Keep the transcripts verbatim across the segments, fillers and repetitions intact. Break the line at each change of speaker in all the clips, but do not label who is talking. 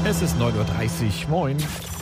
Es ist neun Uhr dreißig. Moin.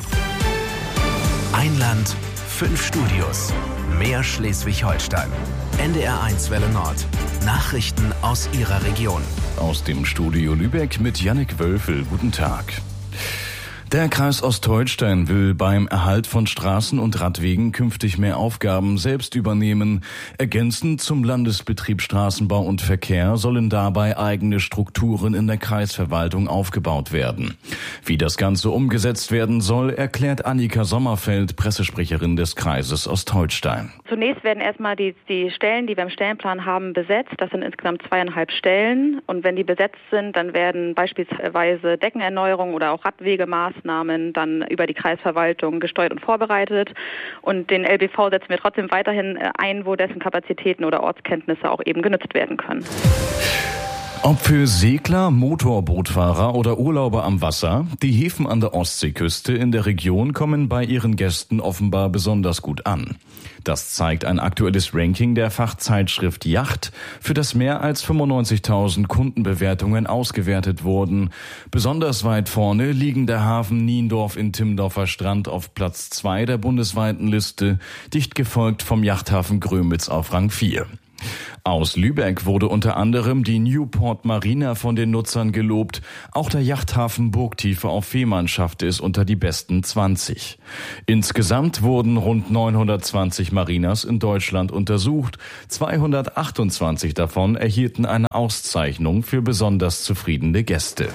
Ein Land, fünf Studios. Mehr Schleswig-Holstein. N D R eins Welle Nord. Nachrichten aus Ihrer Region.
Aus dem Studio Lübeck mit Jannik Wölfel. Guten Tag. Der Kreis Ostholstein will beim Erhalt von Straßen und Radwegen künftig mehr Aufgaben selbst übernehmen. Ergänzend zum Landesbetrieb Straßenbau und Verkehr sollen dabei eigene Strukturen in der Kreisverwaltung aufgebaut werden. Wie das Ganze umgesetzt werden soll, erklärt Annika Sommerfeld, Pressesprecherin des Kreises Ostholstein.
Zunächst werden erstmal die, die Stellen, die wir im Stellenplan haben, besetzt. Das sind insgesamt zweieinhalb Stellen. Und wenn die besetzt sind, dann werden beispielsweise Deckenerneuerungen oder auch Radwegemaßnahmen dann über die Kreisverwaltung gesteuert und vorbereitet. Und den L B V setzen wir trotzdem weiterhin ein, wo dessen Kapazitäten oder Ortskenntnisse auch eben genutzt werden können.
Ob für Segler, Motorbootfahrer oder Urlauber am Wasser, die Häfen an der Ostseeküste in der Region kommen bei ihren Gästen offenbar besonders gut an. Das zeigt ein aktuelles Ranking der Fachzeitschrift Yacht, für das mehr als fünfundneunzigtausend Kundenbewertungen ausgewertet wurden. Besonders weit vorne liegen der Hafen Niendorf in Timmendorfer Strand auf Platz zwei der bundesweiten Liste, dicht gefolgt vom Yachthafen Grömitz auf Rang vier. Aus Lübeck wurde unter anderem die Newport Marina von den Nutzern gelobt. Auch der Yachthafen Burgtiefe auf Fehmarn schaffte es unter die besten zwanzig. Insgesamt wurden rund neunhundertzwanzig Marinas in Deutschland untersucht. zweihundertachtundzwanzig davon erhielten eine Auszeichnung für besonders zufriedene Gäste.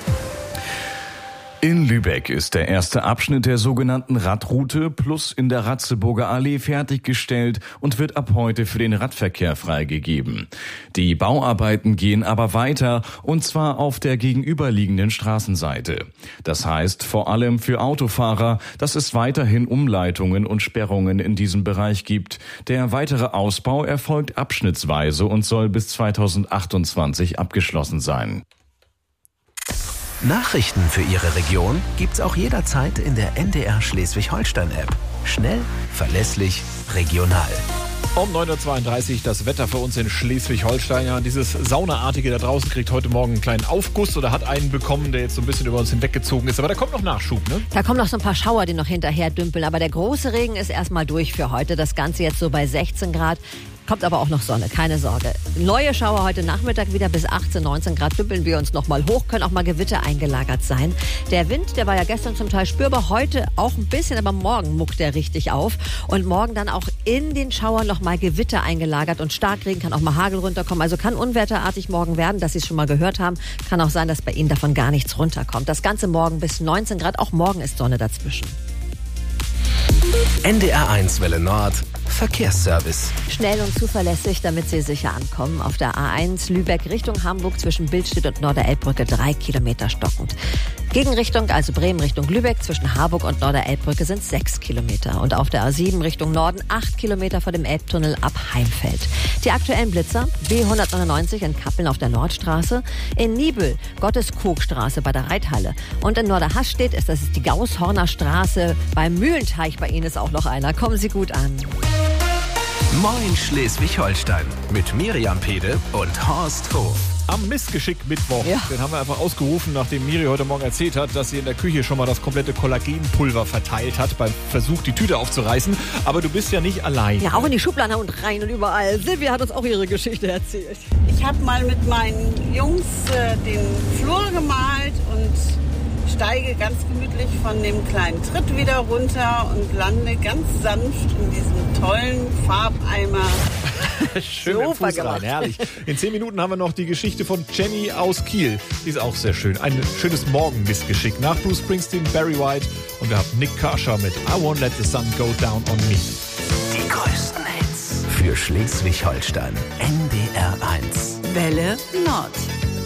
In Lübeck ist der erste Abschnitt der sogenannten Radroute Plus in der Ratzeburger Allee fertiggestellt und wird ab heute für den Radverkehr freigegeben. Die Bauarbeiten gehen aber weiter, und zwar auf der gegenüberliegenden Straßenseite. Das heißt vor allem für Autofahrer, dass es weiterhin Umleitungen und Sperrungen in diesem Bereich gibt. Der weitere Ausbau erfolgt abschnittsweise und soll bis zweitausendachtundzwanzig abgeschlossen sein.
Nachrichten für Ihre Region gibt's auch jederzeit in der N D R Schleswig-Holstein-App. Schnell, verlässlich, regional.
Um neun Uhr zweiunddreißig das Wetter für uns in Schleswig-Holstein. Ja, dieses Saunaartige da draußen kriegt heute Morgen einen kleinen Aufguss oder hat einen bekommen, der jetzt so ein bisschen über uns hinweggezogen ist. Aber da kommt noch Nachschub, ne?
Da kommen noch so ein paar Schauer, die noch hinterher dümpeln. Aber der große Regen ist erstmal durch für heute. Das Ganze jetzt so bei sechzehn Grad. Kommt aber auch noch Sonne, keine Sorge. Neue Schauer heute Nachmittag wieder bis achtzehn, neunzehn Grad dümpeln wir uns noch mal hoch, können auch mal Gewitter eingelagert sein. Der Wind, der war ja gestern zum Teil spürbar, heute auch ein bisschen, aber morgen muckt der richtig auf. Und morgen dann auch in den Schauern noch mal Gewitter eingelagert und Starkregen, kann auch mal Hagel runterkommen. Also kann unwetterartig morgen werden, dass Sie es schon mal gehört haben. Kann auch sein, dass bei Ihnen davon gar nichts runterkommt. Das Ganze morgen bis neunzehn Grad, auch morgen ist Sonne dazwischen.
N D R eins Welle Nord. Verkehrsservice.
Schnell und zuverlässig, damit Sie sicher ankommen. Auf der A eins Lübeck Richtung Hamburg zwischen Billstedt und Norderelbbrücke drei Kilometer stockend. Gegenrichtung, also Bremen Richtung Lübeck, zwischen Harburg und Norderelbbrücke sind sechs Kilometer. Und auf der A sieben Richtung Norden acht Kilometer vor dem Elbtunnel ab Heimfeld. Die aktuellen Blitzer: B hundertneunundneunzig in Kappeln auf der Nordstraße, in Niebel Gotteskogstraße bei der Reithalle. Und in Norderhastedt ist das ist die Gaushorner Straße. Beim Mühlenteich bei Ihnen ist auch noch einer. Kommen Sie gut an.
Moin Schleswig-Holstein mit Miriam Pede und Horst Hof.
Am Missgeschick-Mittwoch,
ja.
Den haben wir einfach ausgerufen, nachdem Miri heute Morgen erzählt hat, dass sie in der Küche schon mal das komplette Kollagenpulver verteilt hat beim Versuch, die Tüte aufzureißen. Aber du bist ja nicht allein.
Ja, auch in die Schubladen und rein und überall. Silvia hat uns auch ihre Geschichte erzählt.
Ich habe mal mit meinen Jungs äh, den Flur gemalt und steige ganz gemütlich von dem kleinen Tritt wieder runter und lande ganz sanft in diesem tollen Farbeimer.
Schön im Fuß rein, herrlich. In zehn Minuten haben wir noch die Geschichte von Jenny aus Kiel. Die ist auch sehr schön. Ein schönes Morgenmissgeschick nach Bruce Springsteen, Barry White. Und wir haben Nick Kershaw mit I Won't Let the Sun Go Down on Me.
Die größten Hits für Schleswig-Holstein. N D R eins.
Welle Nord.